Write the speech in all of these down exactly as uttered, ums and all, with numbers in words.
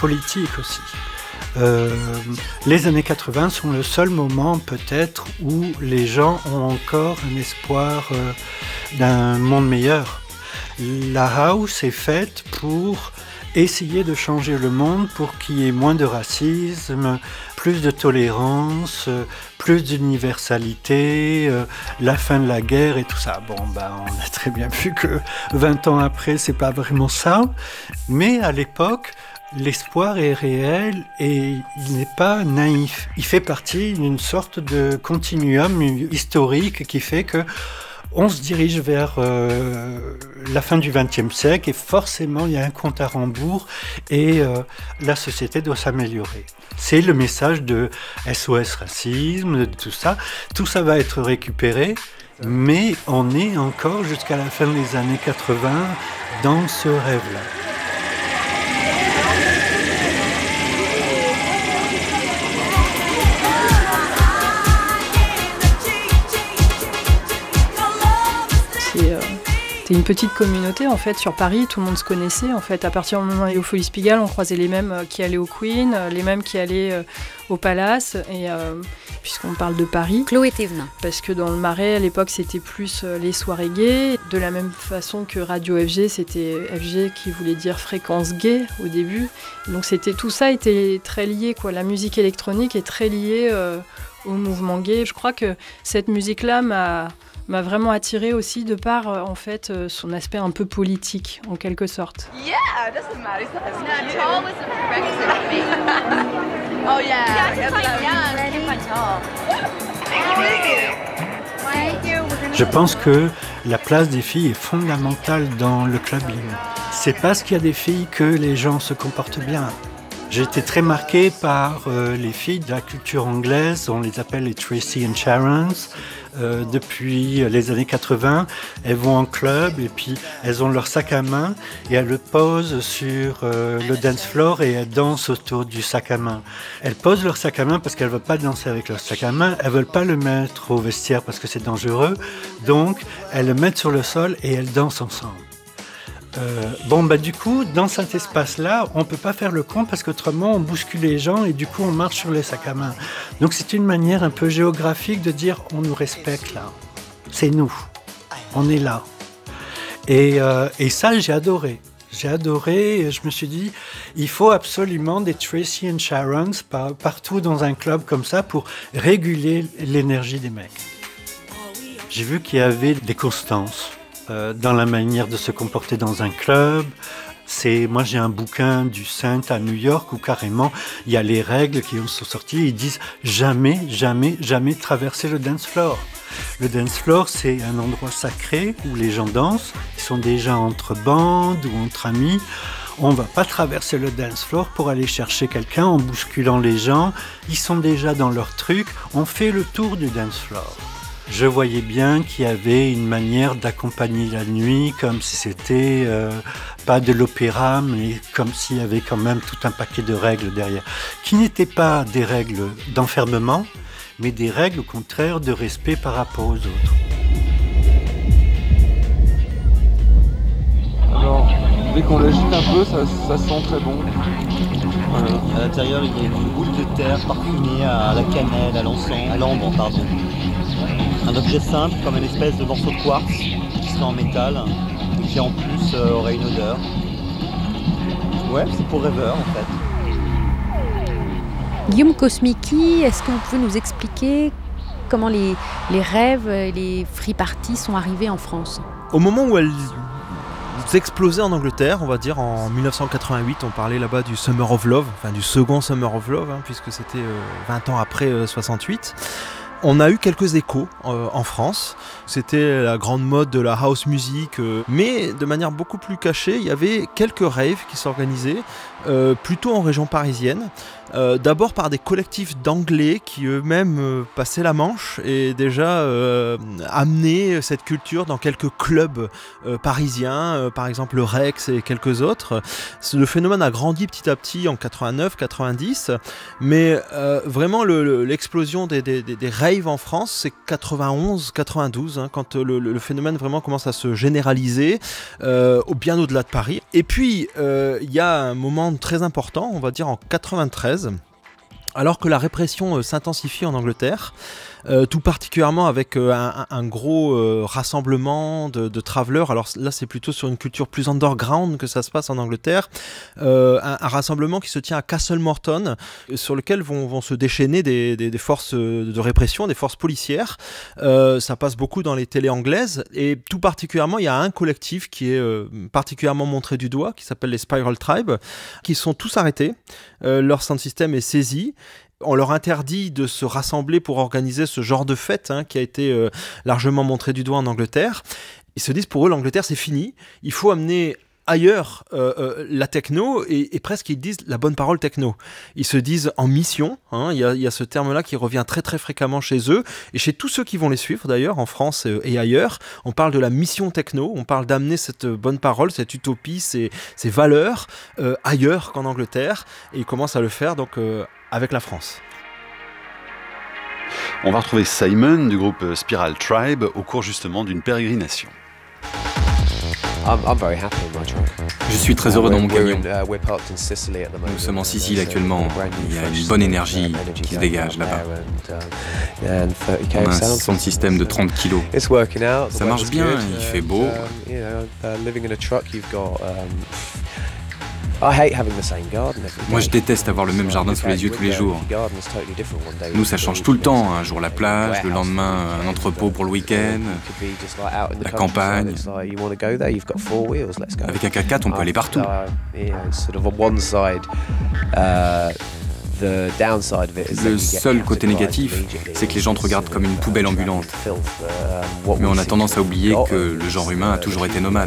politique aussi. Euh, les années quatre-vingts sont le seul moment peut-être où les gens ont encore un espoir euh, d'un monde meilleur. La house est faite pour essayer de changer le monde pour qu'il y ait moins de racisme, plus de tolérance, plus d'universalité, euh, la fin de la guerre et tout ça. Bon, ben, on a très bien vu que vingt ans après, c'est pas vraiment ça. Mais à l'époque, l'espoir est réel et il n'est pas naïf. Il fait partie d'une sorte de continuum historique qui fait que on se dirige vers euh, la fin du vingtième siècle et forcément il y a un compte à rebours et euh, la société doit s'améliorer. C'est le message de S O S racisme, de tout ça. Tout ça va être récupéré, mais on est encore jusqu'à la fin des années quatre-vingts dans ce rêve-là. C'était une petite communauté en fait sur Paris, tout le monde se connaissait en fait. À partir du moment où on allait au Folies Pigalle, on croisait les mêmes qui allaient au Queen, les mêmes qui allaient euh, au Palace. Et euh, puisqu'on parle de Paris, Chloé Thévenin. Parce que dans le Marais à l'époque c'était plus euh, les soirées gays, de la même façon que Radio F G, c'était F G qui voulait dire fréquence gay au début. Donc c'était tout ça était très lié quoi. La musique électronique est très liée euh, au mouvement gay. Je crois que cette musique-là m'a m'a vraiment attirée aussi de par euh, en fait euh, son aspect un peu politique en quelque sorte. Yeah, doesn't matter. No, tall was a prerequisite for me. Oh yeah. Yeah, that's quite young. You're quite tall. Thank you. Je pense que la place des filles est fondamentale dans le clubbing. C'est parce qu'il y a des filles que les gens se comportent bien. J'ai été très marqué par euh, les filles de la culture anglaise, on les appelle les Tracy and Sharons. Euh, depuis les années quatre-vingts, elles vont en club et puis elles ont leur sac à main et elles le posent sur euh, le dance floor et elles dansent autour du sac à main. Elles posent leur sac à main parce qu'elles ne veulent pas danser avec leur sac à main, elles ne veulent pas le mettre au vestiaire parce que c'est dangereux, donc elles le mettent sur le sol et elles dansent ensemble. Euh, bon bah du coup dans cet espace-là on peut pas faire le con parce qu'autrement on bouscule les gens et du coup on marche sur les sacs à main. Donc c'est une manière un peu géographique de dire on nous respecte là, c'est nous, on est là. Et, euh, et ça j'ai adoré, j'ai adoré. Et je me suis dit il faut absolument des Tracy and Sharons par, partout dans un club comme ça pour réguler l'énergie des mecs. J'ai vu qu'il y avait des constances. Euh, dans la manière de se comporter dans un club. C'est, moi j'ai un bouquin du Saint à New York où carrément il y a les règles qui sont sorties et ils disent jamais, jamais, jamais traverser le dance floor. Le dance floor c'est un endroit sacré où les gens dansent, ils sont déjà entre bandes ou entre amis. On ne va pas traverser le dance floor pour aller chercher quelqu'un en bousculant les gens, ils sont déjà dans leur truc, on fait le tour du dance floor. Je voyais bien qu'il y avait une manière d'accompagner la nuit, comme si c'était euh, pas de l'opéra, mais comme s'il y avait quand même tout un paquet de règles derrière, qui n'étaient pas des règles d'enfermement, mais des règles au contraire de respect par rapport aux autres. Alors, dès qu'on l'agite un peu, ça, ça sent très bon. Voilà. À l'intérieur, il y a une boule de terre parfumée à la cannelle, à l'encens, à l'ambre, pardon. Un objet simple, comme une espèce de morceau de quartz, qui serait en métal, et qui en plus euh, aurait une odeur. Ouais, c'est pour rêveur en fait. Guillaume Kosmicki, est-ce que vous pouvez nous expliquer comment les, les rêves et les free parties sont arrivés en France ? Au moment où elles explosaient en Angleterre, on va dire en dix-neuf cent quatre-vingt-huit, on parlait là-bas du Summer of Love, enfin du second Summer of Love, hein, puisque c'était euh, vingt ans après euh, soixante-huit. On a eu quelques échos euh, en France, c'était la grande mode de la house music, euh, mais de manière beaucoup plus cachée, il y avait quelques raves qui s'organisaient, euh, plutôt en région parisienne, euh, d'abord par des collectifs d'anglais qui eux-mêmes euh, passaient la Manche et déjà euh, amenaient cette culture dans quelques clubs euh, parisiens, euh, par exemple le Rex et quelques autres. Le phénomène a grandi petit à petit en quatre-vingt-neuf quatre-vingt-dix, mais euh, vraiment le, le, l'explosion des, des, des, des raves rave en France, c'est quatre-vingt-onze quatre-vingt-douze, hein, quand le, le phénomène vraiment commence à se généraliser, euh, bien au-delà de Paris. Et puis, il euh, y a un moment très important, on va dire en quatre-vingt-treize, alors que la répression euh, s'intensifie en Angleterre, euh, tout particulièrement avec euh, un, un gros euh, rassemblement de, de travelers. Alors là, c'est plutôt sur une culture plus underground que ça se passe en Angleterre. Euh, un, un rassemblement qui se tient à Castle Morton, sur lequel vont, vont se déchaîner des, des, des forces de répression, des forces policières. Euh, ça passe beaucoup dans les télés anglaises. Et tout particulièrement, il y a un collectif qui est euh, particulièrement montré du doigt, qui s'appelle les Spiral Tribe, qui sont tous arrêtés. Euh, leur sound system est saisi. On leur interdit de se rassembler pour organiser ce genre de fête, hein, qui a été euh, largement montré du doigt en Angleterre. Ils se disent, pour eux, l'Angleterre, c'est fini. Il faut amener ailleurs euh, euh, la techno, et, et presque ils disent la bonne parole techno. Ils se disent en mission, hein, il y a, il y a ce terme-là qui revient très très fréquemment chez eux, et chez tous ceux qui vont les suivre d'ailleurs, en France et ailleurs. On parle de la mission techno, on parle d'amener cette bonne parole, cette utopie, ces, ces valeurs euh, ailleurs qu'en Angleterre, et ils commencent à le faire donc euh, avec la France. On va retrouver Simon du groupe Spiral Tribe au cours justement d'une pérégrination. Je suis très heureux dans mon camion. Nous sommes en Sicile actuellement. Il y a une bonne énergie qui se dégage là-bas. On a un sound système de trente kilos. Ça marche bien, il fait beau. Moi, je déteste avoir le même jardin sous les yeux tous les jours. Nous, ça change tout le temps. Un jour la plage, le lendemain un entrepôt pour le week-end, la campagne. Avec un quatre quatre, on peut aller partout. Le seul côté négatif, c'est que les gens te regardent comme une poubelle ambulante. Mais on a tendance à oublier que le genre humain a toujours été nomade.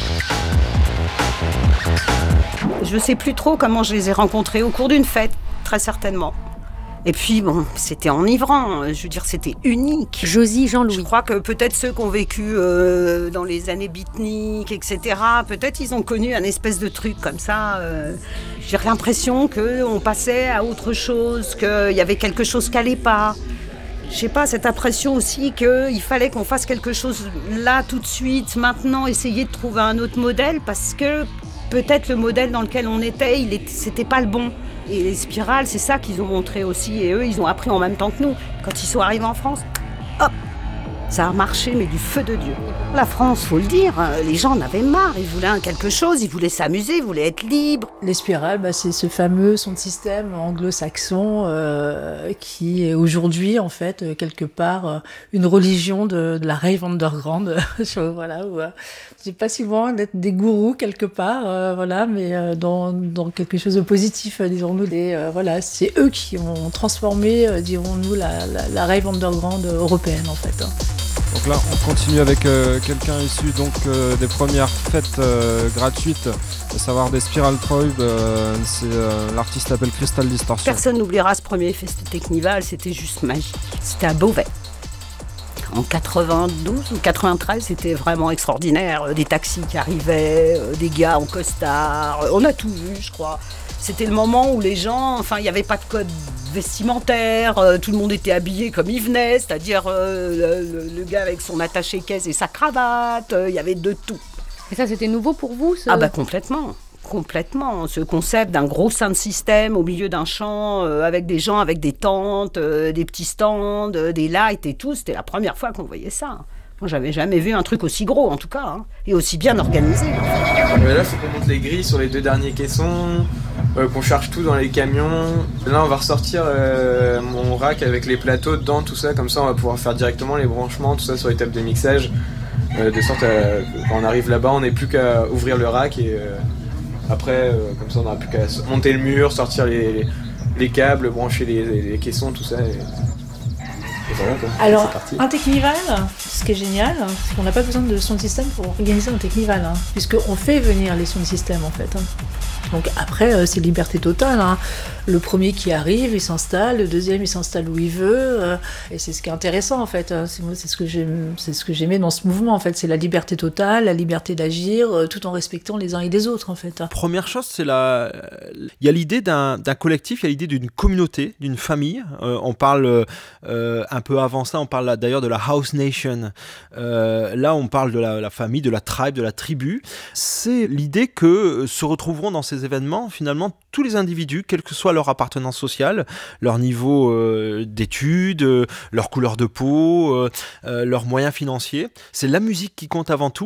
Je sais plus trop comment je les ai rencontrés, au cours d'une fête, très certainement. Et puis, bon, c'était enivrant, je veux dire, c'était unique. Josie, Jean-Louis. Je crois que peut-être ceux qui ont vécu euh, dans les années beatniks, et cetera, peut-être ils ont connu un espèce de truc comme ça. Euh, j'ai l'impression qu'on passait à autre chose, qu'il y avait quelque chose qui n'allait pas. Je sais pas, cette impression aussi qu'il fallait qu'on fasse quelque chose là, tout de suite, maintenant, essayer de trouver un autre modèle, parce que peut-être le modèle dans lequel on était, il était, c'était pas le bon. Et les spirales, c'est ça qu'ils ont montré aussi. Et eux, ils ont appris en même temps que nous. Quand ils sont arrivés en France, hop, ça a marché, mais du feu de Dieu. La France, faut le dire, les gens en avaient marre. Ils voulaient quelque chose, ils voulaient s'amuser, ils voulaient être libres. Les spirales, bah, c'est ce fameux son système anglo-saxon euh, qui est aujourd'hui, en fait, quelque part, une religion de, de la rave underground. Voilà, où, euh, c'est pas si loin d'être des gourous quelque part, euh, voilà, mais euh, dans, dans quelque chose de positif, euh, disons-nous. Et, euh, voilà, c'est eux qui ont transformé, euh, dirons-nous, la, la, la rave underground européenne, en fait. Donc là, on continue avec euh, quelqu'un issu donc euh, des premières fêtes euh, gratuites, à savoir des Spiral Tribe. Euh, c'est, euh, l'artiste s'appelle Crystal Distortion. Personne n'oubliera ce premier fest Technival, c'était juste magique. C'était à Beauvais. En quatre-vingt-douze ou quatre-vingt-treize, c'était vraiment extraordinaire. Des taxis qui arrivaient, des gars en costard, on a tout vu, je crois. C'était le moment où les gens, enfin, il n'y avait pas de code vestimentaire, euh, tout le monde était habillé comme il venait, c'est-à-dire euh, le, le gars avec son attaché-caisse et sa cravate, il euh, y avait de tout. Et ça, c'était nouveau pour vous ce... Ah bah complètement, complètement. Ce concept d'un gros sound system au milieu d'un champ, euh, avec des gens avec des tentes, euh, des petits stands, euh, des lights et tout, c'était la première fois qu'on voyait ça. Moi, j'avais jamais vu un truc aussi gros, en tout cas, hein, et aussi bien organisé. En fait. Là, c'est qu'on monte les grilles sur les deux derniers caissons, euh, qu'on charge tout dans les camions. Là, on va ressortir euh, mon rack avec les plateaux dedans, tout ça, comme ça, on va pouvoir faire directement les branchements, tout ça sur les tables de mixage, euh, de sorte à quand on arrive là-bas, on n'est plus qu'à ouvrir le rack et euh, après, euh, comme ça, on n'aura plus qu'à monter le mur, sortir les, les, les câbles, brancher les, les, les caissons, tout ça. Et... Voilà, alors, un Technival, ce qui est génial, c'est qu'on n'a pas besoin de sound system pour organiser un Technival, hein, puisqu'on fait venir les sound systems en fait. Hein. Donc après, euh, c'est liberté totale. Hein. Le premier qui arrive, il s'installe. Le deuxième, il s'installe où il veut. Euh, et c'est ce qui est intéressant, en fait. Hein. C'est, moi, c'est ce que j'aime, c'est ce que j'aimais dans ce mouvement, en fait. C'est la liberté totale, la liberté d'agir, euh, tout en respectant les uns et les autres, en fait. Hein. Première chose, c'est la... il y a l'idée d'un, d'un collectif, il y a l'idée d'une communauté, d'une famille. Euh, on parle, euh, un peu avant ça, on parle là, d'ailleurs de la House Nation. Euh, là, on parle de la, la famille, de la tribe, de la tribu. C'est l'idée que se retrouveront dans ces événements, finalement, tous les individus, quelle que soit leur appartenance sociale, leur niveau euh, d'études, euh, leur couleur de peau, euh, euh, leurs moyens financiers. C'est la musique qui compte avant tout.